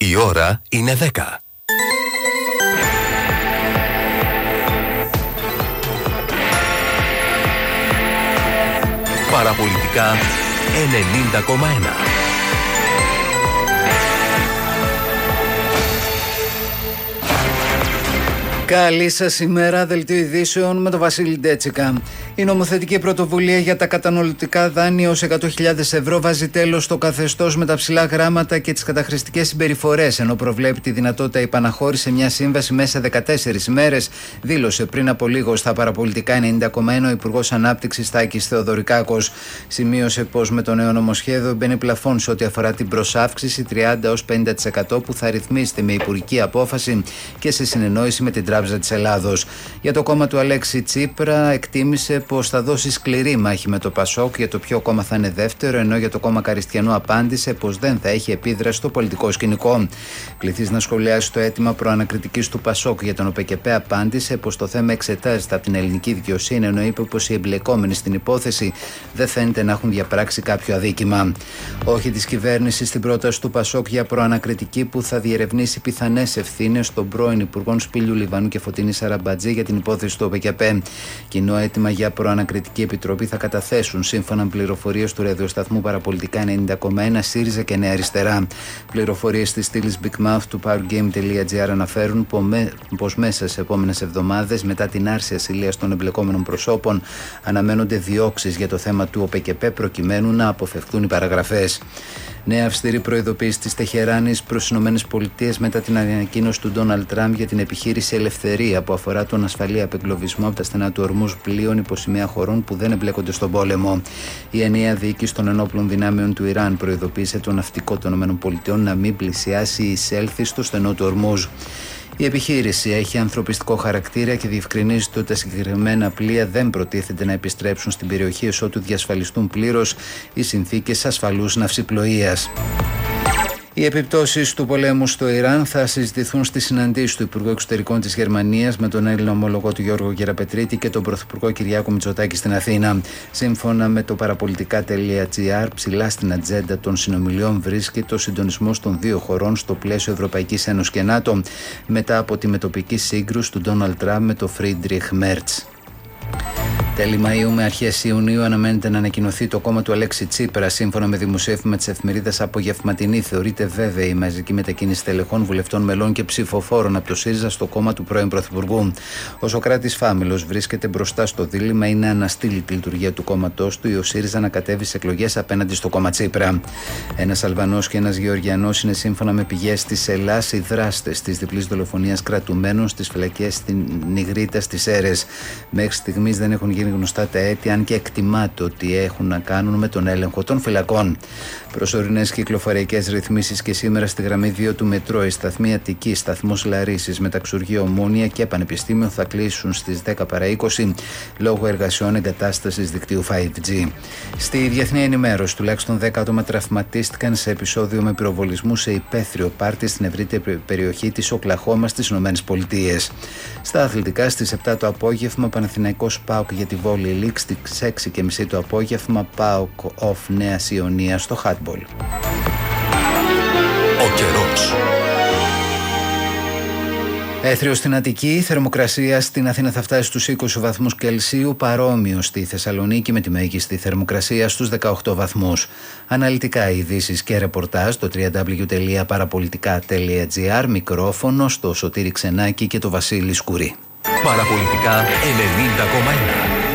Η ώρα είναι 10. Παραπολιτικά 90,1. Καλή σας ημέρα, δελτίο ειδήσεων με τον Βασίλη Ντέτσικα. Η νομοθετική πρωτοβουλία για τα καταναλωτικά δάνεια ως 100.000 ευρώ βάζει τέλος στο καθεστώς με τα ψηλά γράμματα και τις καταχρηστικές συμπεριφορές, ενώ προβλέπει τη δυνατότητα υπαναχώρηση σε μια σύμβαση μέσα 14 ημέρες, δήλωσε πριν από λίγο στα Παραπολιτικά 90,1 ο Υπουργός Ανάπτυξης Τάκης Θεοδωρικάκος. Σημείωσε πως με το νέο νομοσχέδιο μπαίνει πλαφόν σε ό,τι αφορά την προσάυξηση 30-50% που θα ρυθμίσεται με υπουργική απόφαση και σε συνεννόηση με την Τράπεζα της Ελλάδος. Για το κόμμα του Αλέξη Τσίπρα εκτίμησε πως θα δώσει σκληρή μάχη με το Πασόκ για το ποιο κόμμα θα είναι δεύτερο, ενώ για το κόμμα Καριστιανού απάντησε πως δεν θα έχει επίδραση στο πολιτικό σκηνικό. Κληθείς να σχολιάσει το αίτημα προανακριτικής του Πασόκ για τον ΟΠΕΚΕΠΕ, απάντησε πως το θέμα εξετάζεται από την ελληνική δικαιοσύνη, ενώ είπε πως οι εμπλεκόμενοι στην υπόθεση δεν φαίνεται να έχουν διαπράξει κάποιο αδίκημα. Όχι της κυβέρνησης στην πρόταση του Πασόκ για προανακριτική που θα διερευνήσει πιθανές ευθύνες των πρώην Υπουργών Σπύλιου Λιβανού και Φωτεινή Σαραμπατζή για την υπόθεση του ΟΠΕΚΕΠΕ. Κοινό αίτημα για προανακριτική επιτροπή θα καταθέσουν, σύμφωνα με πληροφορίες του ραδιοσταθμού Παραπολιτικά 90,1, ΣΥΡΙΖΑ και Νέα Αριστερά. Πληροφορίες της στήλης Big Mouth του powergame.gr αναφέρουν πως μέσα σε επόμενες εβδομάδες, μετά την άρση ασυλίας των εμπλεκόμενων προσώπων, αναμένονται διώξεις για το θέμα του ΟΠΕΚΕΠΕ προκειμένου να αποφευχθούν οι παραγραφές. Νέα αυστηρή προειδοποίηση της Τεχεράνης προς τις ΗΠΑ μετά την ανακοίνωση του Ντόναλντ Τραμπ για την επιχείρηση Ελευθερία που αφορά τον ασφαλή απεγκλωβισμό από τα στενά του Ορμούζ πλοίων υπό σημαία χωρών που δεν εμπλέκονται στον πόλεμο. Η ενιαία διοίκηση των ενόπλων δυνάμεων του Ιράν προειδοποίησε το ναυτικό των ΗΠΑ να μην πλησιάσει ή εισέλθει στο στενό του Ορμούζ. Η επιχείρηση έχει ανθρωπιστικό χαρακτήρα και διευκρινίζεται ότι τα συγκεκριμένα πλοία δεν προτίθεται να επιστρέψουν στην περιοχή έως ότου διασφαλιστούν πλήρως οι συνθήκες ασφαλούς ναυσιπλοείας. Οι επιπτώσεις του πολέμου στο Ιράν θα συζητηθούν στη συναντήση του Υπουργού Εξωτερικών της Γερμανίας με τον Έλληνα ομολογό του Γιώργο Γεραπετρίτη και τον Πρωθυπουργό Κυριάκο Μητσοτάκη στην Αθήνα. Σύμφωνα με το παραπολιτικά.gr, ψηλά στην ατζέντα των συνομιλιών βρίσκεται ο συντονισμός των δύο χωρών στο πλαίσιο Ευρωπαϊκής Ένωσης και ΝΑΤΟ μετά από τη μετοπική σύγκρουση του Ντόναλντ Τραμπ με τον Φρίντριχ Μέρτς. Τέλη Μαΐου με αρχές Ιουνίου αναμένεται να ανακοινωθεί το κόμμα του Αλέξη Τσίπρα. Σύμφωνα με δημοσίευμα της εφημερίδας Απογευματινή, θεωρείται βέβαιη η μαζική μετακίνηση τελεχών, βουλευτών, μελών και ψηφοφόρων από το ΣΥΡΙΖΑ στο κόμμα του πρώην Πρωθυπουργού. Ο Σωκράτης Φάμιλος βρίσκεται μπροστά στο δίλημμα ή να αναστείλει τη λειτουργία του κόμματός του ή ο ΣΥΡΙΖΑ να κατέβει σε εκλογές απέναντι στο κόμμα Τσίπρα. Ένας Αλβανός και ένας Γεωργιανός είναι, σύμφωνα με πηγές της Ελλάς, οι δράστες της διπλής δολοφονίας κρατουμένων στις φυλακές στην Νιγρήτα στις Σέρρες. Μέχρι στιγμής δεν έχουν γίνει γνωστά τα αίτια, αν και εκτιμάται ότι έχουν να κάνουν με τον έλεγχο των φυλακών. Προσωρινές κυκλοφοριακές ρυθμίσεις και σήμερα στη γραμμή 2 του μετρό. Η σταθμή Αττική, σταθμός Λαρίσης, Μεταξουργείο Ομόνια και Πανεπιστήμιο θα κλείσουν στις 10 παρά 20 λόγω εργασιών εγκατάστασης δικτύου 5G. Στη διεθνή ενημέρωση, τουλάχιστον 10 άτομα τραυματίστηκαν σε επεισόδιο με πυροβολισμού σε υπαίθριο πάρτι στην ευρύτερη περιοχή της Οκλαχώμα στις ΗΠΑ. Στα αθλητικά, στις 7 το απόγευμα, Παναθηναϊκός ΠΑΟΚ για τη Βόλη Λίγκ, στις 6:30 το απόγευμα, ΠΑΟΚ Off Νέας Ιωνίας στο χάτμπολ. Ο καιρός. Έθριο στην Αττική, θερμοκρασία στην Αθήνα θα φτάσει στους 20 βαθμούς Κελσίου, παρόμοιο στη Θεσσαλονίκη με τη μέγιστη θερμοκρασία στους 18 βαθμούς. Αναλυτικά ειδήσεις και ρεπορτάζ στο www.parapolitica.gr, μικρόφωνο στο Σωτήρη Ξενάκη και το Βασίλη Σκουρί. Παραπολιτικά 90,1.